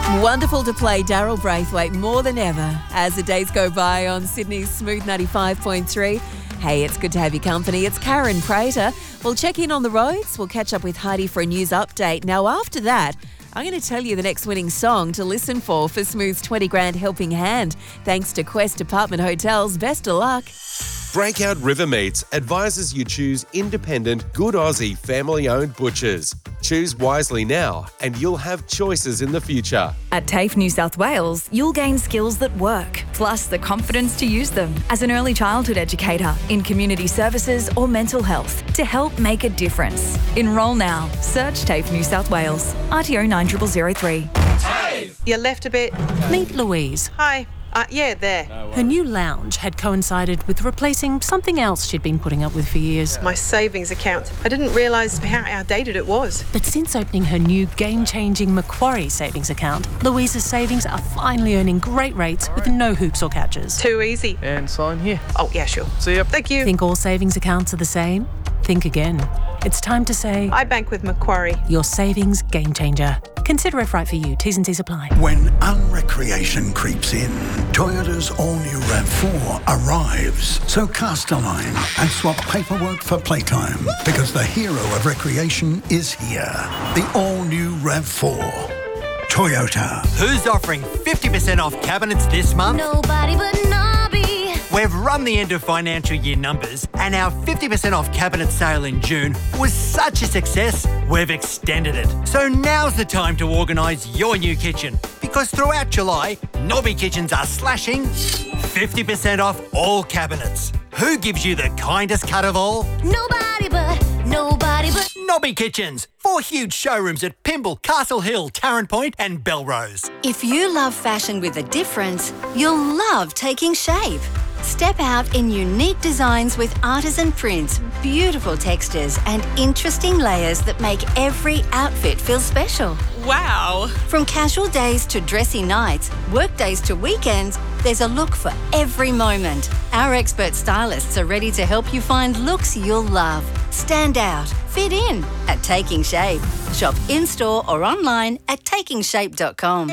Wonderful to play Daryl Braithwaite more than ever as the days go by on Sydney's Smooth 95.3. Hey, it's good to have your company. It's Karen Prater. We'll check in on the roads. We'll catch up with Heidi for a news update. Now, after that, I'm going to tell you the next winning song to listen for Smooth's 20 grand helping hand. Thanks to Quest Apartment Hotels. Best of luck. Breakout River Meats advises you choose independent, good Aussie, family-owned butchers. Choose wisely now and you'll have choices in the future. At TAFE New South Wales, you'll gain skills that work, plus the confidence to use them as an early childhood educator in community services or mental health to help make a difference. Enrol now. Search TAFE New South Wales. RTO 9003. TAFE! You left a bit. Meet Louise. Hi. Yeah, there. Her new lounge had coincided with replacing something else she'd been putting up with for years. My savings account. I didn't realise how outdated it was. But since opening her new game-changing Macquarie savings account, Louise's savings are finally earning great rates with no hoops or catches. Too easy. And sign here. Oh, yeah, sure. See ya. Thank you. Think all savings accounts are the same? Think again. It's time to say... I bank with Macquarie. Your savings game changer. Consider if right for you. T's and C's apply. When unrecreation creeps in, Toyota's all-new RAV4 arrives. So cast a line and swap paperwork for playtime because the hero of recreation is here. The all-new RAV4. Toyota. Who's offering 50% off cabinets this month? Nobody but Nobby. We've run the end of financial year numbers and our 50% off cabinet sale in June was such a success, we've extended it. So now's the time to organise your new kitchen because throughout July, Nobby Kitchens are slashing 50% off all cabinets. Who gives you the kindest cut of all? Nobody but Nobby Kitchens. 4 huge showrooms at Pymble, Castle Hill, Tarrant Point and Belrose. If you love fashion with a difference, you'll love Taking Shape. Step out in unique designs with artisan prints, beautiful textures and interesting layers that make every outfit feel special. Wow. From casual days to dressy nights, work days to weekends, there's a look for every moment. Our expert stylists are ready to help you find looks you'll love. Stand out, fit in at Taking Shape. Shop in-store or online at takingshape.com.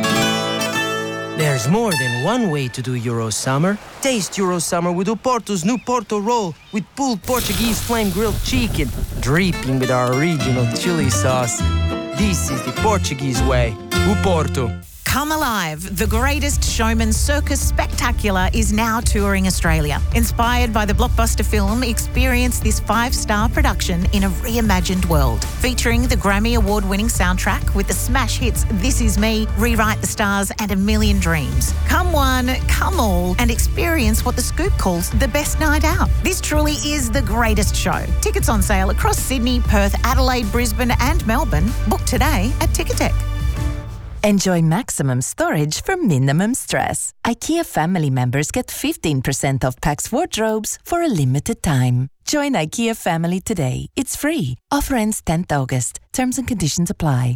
There's more than one way to do Euro Summer. Taste Euro Summer with Oporto's new Porto roll with pulled Portuguese flame grilled chicken, dripping with our original chili sauce. This is the Portuguese way. Oporto. Come Alive, the greatest showman circus spectacular is now touring Australia. Inspired by the blockbuster film, experience this 5-star production in a reimagined world. Featuring the Grammy Award-winning soundtrack with the smash hits This Is Me, Rewrite the Stars and A Million Dreams. Come one, come all, and experience what The Scoop calls the best night out. This truly is the greatest show. Tickets on sale across Sydney, Perth, Adelaide, Brisbane and Melbourne. Book today at Ticketek. Enjoy maximum storage for minimum stress. IKEA family members get 15% off Pax wardrobes for a limited time. Join IKEA family today. It's free. Offer ends 10th August. Terms and conditions apply.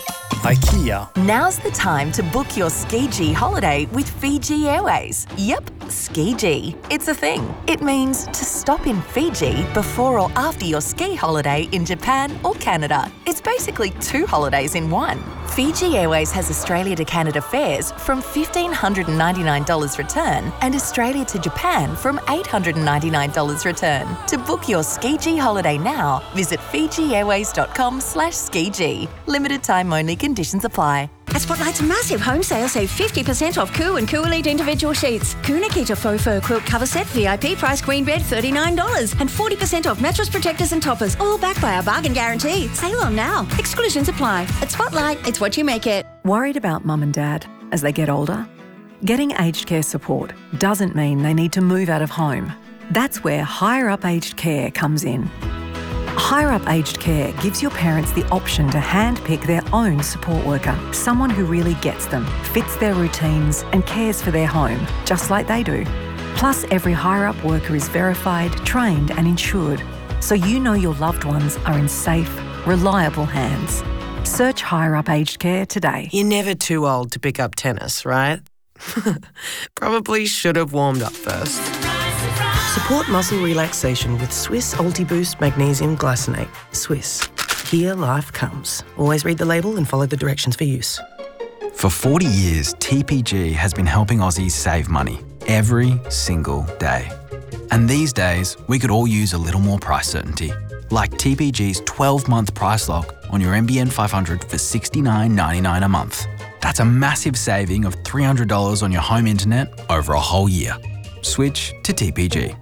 IKEA. Now's the time to book your Skiji holiday with Fiji Airways. Yep, Skiji. It's a thing. It means to stop in Fiji before or after your ski holiday in Japan or Canada. It's basically 2 holidays in one. Fiji Airways has Australia to Canada fares from $1,599 return and Australia to Japan from $899 return. To book your Skiji holiday now, visit FijiAirways.com/Skiji. Limited time only, conditions apply. At Spotlight's massive home sale, save 50% off Coo and Coo Elite individual sheets. Coo Nikita faux fur quilt cover set, VIP price queen bed, $39. And 40% off mattress protectors and toppers, all backed by our bargain guarantee. Sale on now. Exclusions apply. At Spotlight, it's what you make it. Worried about mum and dad as they get older? Getting aged care support doesn't mean they need to move out of home. That's where Higher Up Aged Care comes in. Higher Up Aged Care gives your parents the option to handpick their own support worker, someone who really gets them, fits their routines and cares for their home, just like they do. Plus, every Higher Up worker is verified, trained and insured, so you know your loved ones are in safe, reliable hands. Search Higher Up Aged Care today. You're never too old to pick up tennis, right? Probably should have warmed up first. Support muscle relaxation with Swiss Ultiboost Magnesium Glycinate. Swiss. Here life comes. Always read the label and follow the directions for use. For 40 years, TPG has been helping Aussies save money every single day. And these days, we could all use a little more price certainty, like TPG's 12-month price lock on your NBN 500 for $69.99 a month. That's a massive saving of $300 on your home internet over a whole year. Switch to TPG.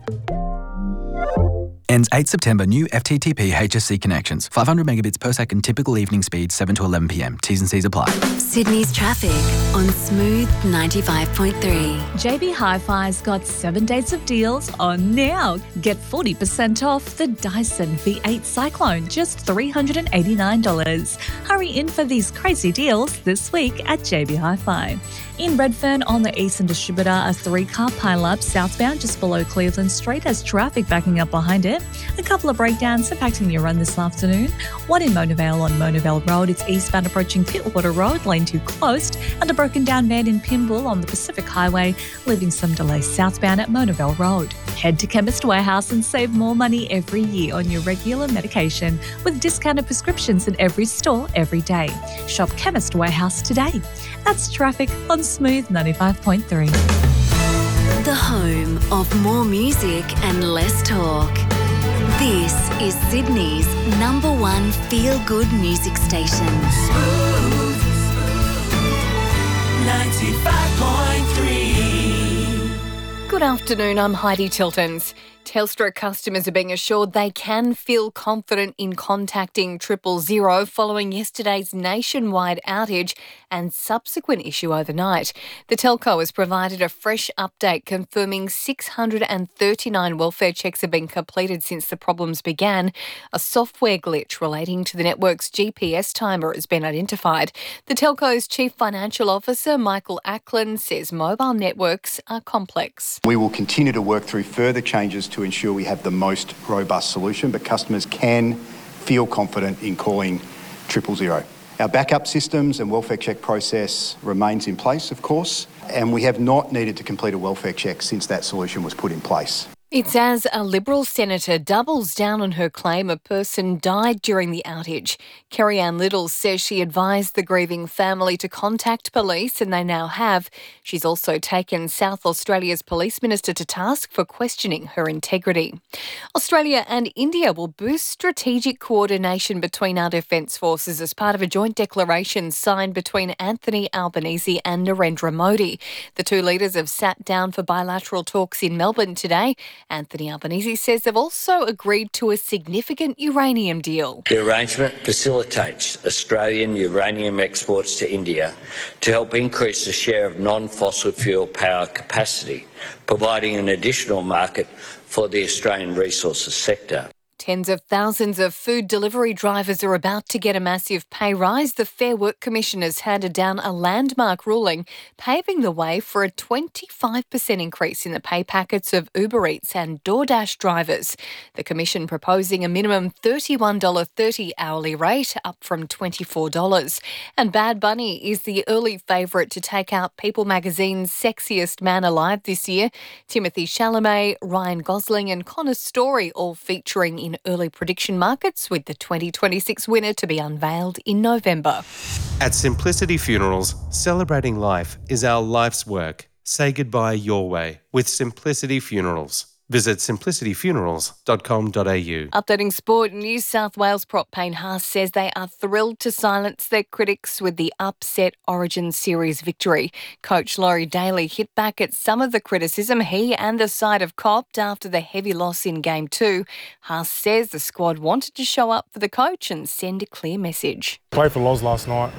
Ends 8 September. New FTTP HSC connections. 500 megabits per second. Typical evening speed 7 to 11 p.m. T's and C's apply. Sydney's traffic on Smooth 95.3. JB Hi-Fi's got 7 days of deals on now. Get 40% off the Dyson V8 Cyclone, just $389. Hurry in for these crazy deals this week at JB Hi-Fi. In Redfern, on the Eastern Distributor, a 3-car pile-up southbound just below Cleveland Street has traffic backing up behind it. A couple of breakdowns impacting your run this afternoon. One in Mona Vale on Mona Vale Road. It's eastbound approaching Pittwater Road, lane 2 closed. And a broken down van in Pymble on the Pacific Highway, leaving some delays southbound at Mona Vale Road. Head to Chemist Warehouse and save more money every year on your regular medication with discounted prescriptions in every store every day. Shop Chemist Warehouse today. That's traffic on Smooth 95.3. The home of more music and less talk. This is Sydney's #1 feel-good music station. Smooth 95.3. Good afternoon, I'm Heidi Tiltons. Telstra customers are being assured they can feel confident in contacting 000 following yesterday's nationwide outage and subsequent issue overnight. The telco has provided a fresh update confirming 639 welfare checks have been completed since the problems began. A software glitch relating to the network's GPS timer has been identified. The telco's Chief Financial Officer, Michael Ackland, says mobile networks are complex. We will continue to work through further changes to ensure we have the most robust solution, but customers can feel confident in calling 000. Our backup systems and welfare check process remains in place, of course, and we have not needed to complete a welfare check since that solution was put in place. It's as a Liberal senator doubles down on her claim a person died during the outage. Kerry-Ann Little says she advised the grieving family to contact police, and they now have. She's also taken South Australia's police minister to task for questioning her integrity. Australia and India will boost strategic coordination between our defence forces as part of a joint declaration signed between Anthony Albanese and Narendra Modi. The two leaders have sat down for bilateral talks in Melbourne today. Anthony Albanese says they've also agreed to a significant uranium deal. The arrangement facilitates Australian uranium exports to India to help increase the share of non-fossil fuel power capacity, providing an additional market for the Australian resources sector. Tens of thousands of food delivery drivers are about to get a massive pay rise. The Fair Work Commission has handed down a landmark ruling paving the way for a 25% increase in the pay packets of Uber Eats and DoorDash drivers. The Commission proposing a minimum $31.30 hourly rate, up from $24. And Bad Bunny is the early favourite to take out People magazine's Sexiest Man Alive this year. Timothée Chalamet, Ryan Gosling and Connor Story all featuring in early prediction markets, with the 2026 winner to be unveiled in November. At Simplicity Funerals, celebrating life is our life's work. Say goodbye your way with Simplicity Funerals. Visit simplicityfunerals.com.au. Updating sport, New South Wales prop Payne Haas says they are thrilled to silence their critics with the upset Origin Series victory. Coach Laurie Daly hit back at some of the criticism he and the side have copped after the heavy loss in Game 2. Haas says the squad wanted to show up for the coach and send a clear message. Played for Loz last night.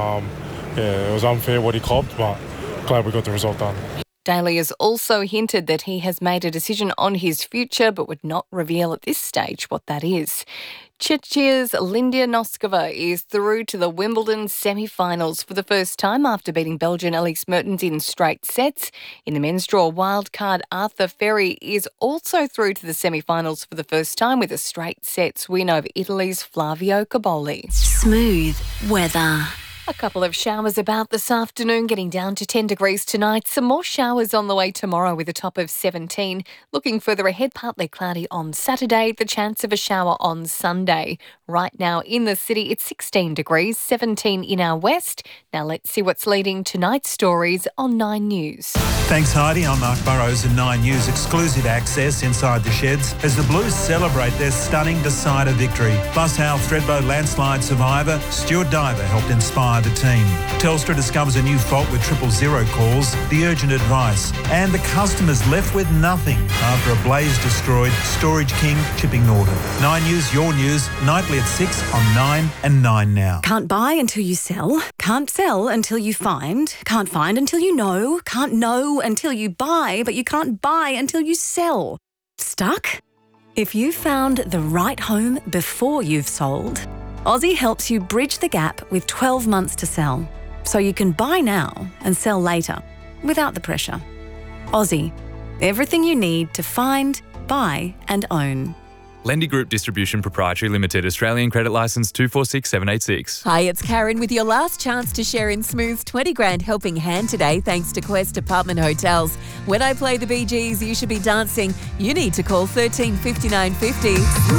It was unfair what he copped, but glad we got the result done. Daly has also hinted that he has made a decision on his future but would not reveal at this stage what that is. Czechia's Lindia Noskova is through to the Wimbledon semi-finals for the first time after beating Belgian Elise Mertens in straight sets. In the men's draw, wildcard Arthur Ferry is also through to the semi-finals for the first time with a straight sets win over Italy's Flavio Caboli. Smooth weather. A couple of showers about this afternoon, getting down to 10 degrees tonight. Some more showers on the way tomorrow with a top of 17. Looking further ahead, partly cloudy on Saturday, the chance of a shower on Sunday. Right now in the city, it's 16 degrees, 17 in our west. Now let's see what's leading tonight's stories on 9 News. Thanks, Heidi. I'm Mark Burrows and 9 News. Exclusive access inside the sheds as the Blues celebrate their stunning decider victory. Plus how Thredbo landslide survivor Stuart Diver helped inspire the team. Telstra discovers a new fault with 000 calls, the urgent advice, and the customers left with nothing after a blaze destroyed Storage King Chipping Norton. 9 News, your news, nightly at 6 on 9 and 9 Now. Can't buy until you sell. Can't sell until you find. Can't find until you know. Can't know until you buy, but you can't buy until you sell. Stuck? If you found the right home before you've sold, Aussie helps you bridge the gap with 12 months to sell, so you can buy now and sell later, without the pressure. Aussie, everything you need to find, buy and own. Lendy Group Distribution Proprietary Limited, Australian Credit Licence 246786. Hi, it's Karen with your last chance to share in Smooth's 20 grand helping hand today thanks to Quest Apartment Hotels. When I play the Bee Gees, You Should Be Dancing, you need to call 13 59 50.